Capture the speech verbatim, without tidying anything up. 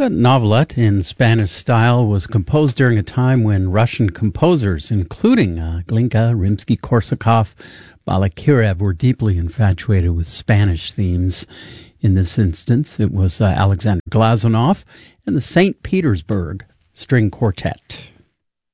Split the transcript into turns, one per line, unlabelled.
The novelette in Spanish style was composed during a time when Russian composers, including uh, Glinka, Rimsky-Korsakov, Balakirev, were deeply infatuated with Spanish themes. In this instance, it was uh, Alexander Glazunov and the Saint Petersburg String Quartet.